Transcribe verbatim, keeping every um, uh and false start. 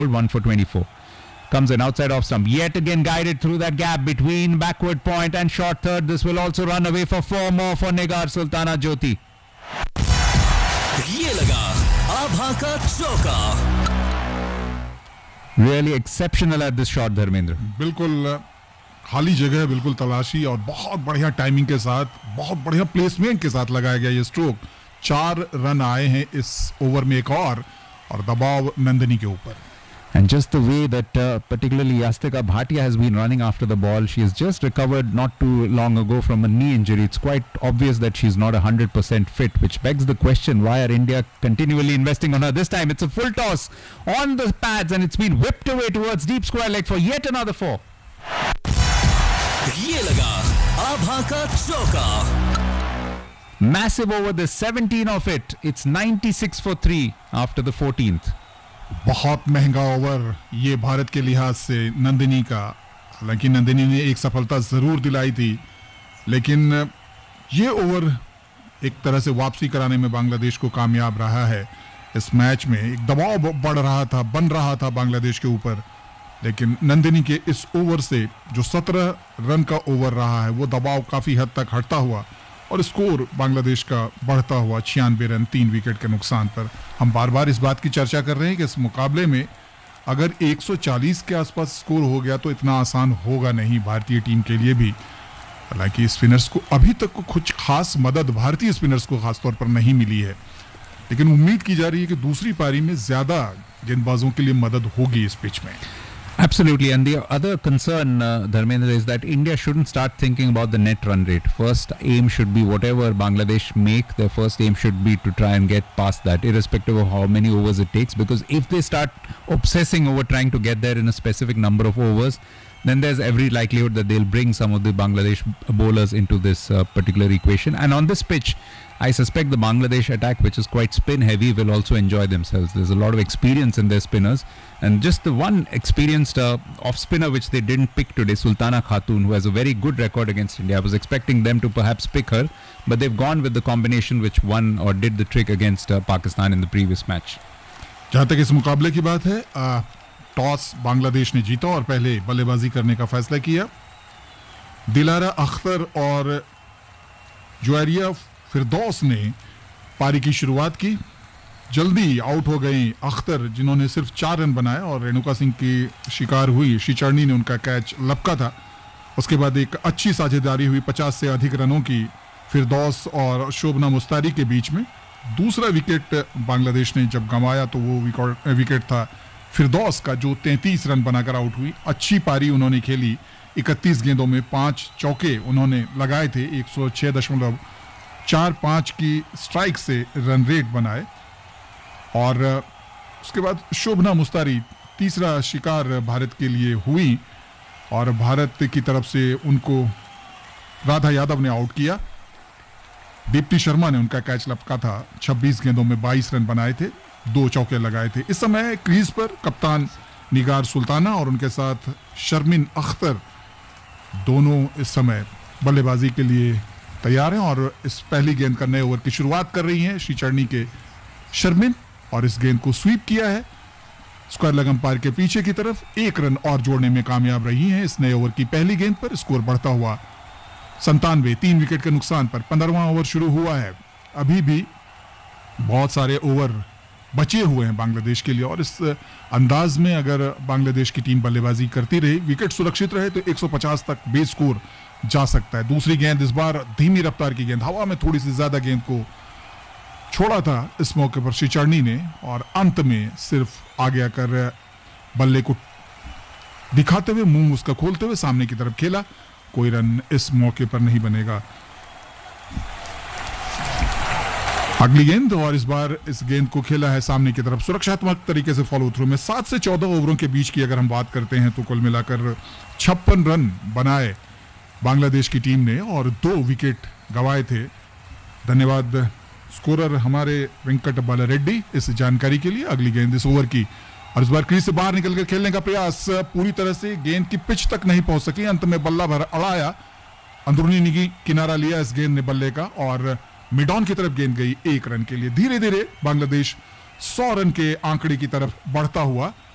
one for twenty-four. Comes in outside off stump. Yet again guided through that gap between backward point and short third. This will also run away for four more for Nigar Sultana Jyoti. ये लगा आभा का चौका. Really exceptional at this shot, Dharmendra. बिल्कुल खाली जगह, बिल्कुल तलाशी और बहुत बढ़िया टाइमिंग के साथ, बहुत बढ़िया प्लेसमेंट के साथ लगाया गया ये स्ट्रोक. चार रन आए हैं इस ओवर में एक और और दबाव नंदिनी के ऊपर. And just the way that uh, particularly Yastika Bhatia has been running after the ball, she has just recovered not too long ago from a knee injury. It's quite obvious that she's not one hundred percent fit, which begs the question, why are India continually investing on her? This time it's a full toss on the pads and it's been whipped away towards deep square leg for yet another four. ये लगा आभा का चौका. Massive over the seventeen of it. It's ninety-six for three after the fourteenth. बहुत महंगा over ये भारत के लिहाज से नंदिनी का. हालांकि नंदिनी ने एक सफलता जरूर दिलाई थी, लेकिन ये ओवर एक तरह से वापसी कराने में बांग्लादेश को कामयाब रहा है. इस मैच में एक दबाव बढ़ रहा था, बन रहा था बांग्लादेश के ऊपर, लेकिन नंदिनी के इस ओवर से जो सत्रह रन का ओवर रहा है वो दबाव काफी हद तक हटता हुआ और स्कोर बांग्लादेश का बढ़ता हुआ छियानवे रन तीन विकेट के नुकसान पर. हम बार बार इस बात की चर्चा कर रहे हैं कि इस मुकाबले में अगर एक सौ चालीस के आसपास स्कोर हो गया तो इतना आसान होगा नहीं भारतीय टीम के लिए भी. हालांकि स्पिनर्स को अभी तक को कुछ खास मदद भारतीय स्पिनर्स को खासतौर पर नहीं मिली है, लेकिन उम्मीद की जा रही है कि दूसरी पारी में ज्यादा गेंदबाजों के लिए मदद होगी इस पिच में. Absolutely, and the other concern, uh, Dharmendra, is that India shouldn't start thinking about the net run rate. First aim should be whatever Bangladesh make, their first aim should be to try and get past that, irrespective of how many overs it takes, because if they start obsessing over trying to get there in a specific number of overs, then there's every likelihood that they'll bring some of the Bangladesh bowlers into this uh, particular equation. And on this pitch, I suspect the Bangladesh attack, which is quite spin heavy, will also enjoy themselves. There's a lot of experience in their spinners, and just the one experienced uh, off spinner which they didn't pick today, Sultana Khatun, who has a very good record against India. I was expecting them to perhaps pick her, but they've gone with the combination which won or did the trick against uh, Pakistan in the previous match. जहां तक इस मुकाबले की बात है, आ, toss Bangladesh ने जीता और पहले बल्लेबाजी करने का फैसला किया. दिलारा अख्तर और जुआरिया फिरदौस ने पारी की शुरुआत की. जल्दी आउट हो गई अख्तर, जिन्होंने सिर्फ चार रन बनाए और रेणुका सिंह की शिकार हुई. श्रीचरणी ने उनका कैच लपका था. उसके बाद एक अच्छी साझेदारी हुई पचास से अधिक रनों की फिरदौस और शोभना मुस्तारी के बीच में. दूसरा विकेट बांग्लादेश ने जब गंवाया तो वो विकेट था फिरदौस का, जो तैंतीस रन बनाकर आउट हुई. अच्छी पारी उन्होंने खेली. इकतीस गेंदों में पांच चौके उन्होंने लगाए थे. एक सौ छह दशमलव चार पांच की स्ट्राइक से रन रेट बनाए. और उसके बाद शोभना मुस्तारी तीसरा शिकार भारत के लिए हुई और भारत की तरफ से उनको राधा यादव ने आउट किया. दीप्ति शर्मा ने उनका कैच लपका था. छब्बीस गेंदों में बाईस रन बनाए थे, दो चौके लगाए थे. इस समय क्रीज पर कप्तान निगार सुल्ताना और उनके साथ शर्मिन अख्तर दोनों इस समय बल्लेबाजी के लिए तैयार हैं और इस पहली गेंद का नए ओवर की शुरुआत कर रही हैं श्रीचरणी के शर्मिन, और इस गेंद को स्वीप किया है स्क्वायर लेग अंपायर के पीछे की तरफ. एक रन और जोड़ने में कामयाब रही हैं इस नए ओवर की पहली गेंद पर. स्कोर बढ़ता हुआ संतानवे, तीन विकेट के नुकसान पर. पंद्रहवां ओवर शुरू हुआ है. अभी भी बहुत सारे ओवर बचे हुए हैं बांग्लादेश के लिए और इस अंदाज में अगर बांग्लादेश की टीम बल्लेबाजी करती रही, विकेट सुरक्षित रहे, तो एक सौ पचास तक बेस स्कोर जा सकता है. दूसरी गेंद इस बार धीमी रफ्तार की गेंद, हवा में थोड़ी सी ज्यादा गेंद को छोड़ा था इस मौके पर श्रीचरणी ने और अंत में सिर्फ आगे आकर बल्ले को दिखाते हुए, मुंह उसका खोलते हुए सामने की तरफ खेला. कोई रन इस मौके पर नहीं बनेगा. अगली गेंद और इस बार इस गेंद को खेला है सामने की तरफ सुरक्षात्मक तरीके से फॉलो थ्रू में. सात से चौदह ओवरों के बीच की अगर हम बात करते हैं तो कुल मिलाकर छप्पन रन बनाए बांग्लादेश की टीम ने और दो विकेट गंवाए थे. धन्यवाद स्कोरर हमारे वेंकट बालारेड्डी इस जानकारी के लिए. अगली गेंद इस ओवर की और इस बार क्रीज से बाहर निकलकर खेलने का प्रयास पूरी तरह से गेंद की पिच तक नहीं पहुंच सकी. अंत में बल्ला भर अड़ाया, अंदरूनी किनारा लिया इस गेंद ने बल्ले का और मिड ऑन की तरफ गेंद गई एक रन के लिए. धीरे धीरे बांग्लादेश सौ रन के आंकड़े की तरफ बढ़ता हुआ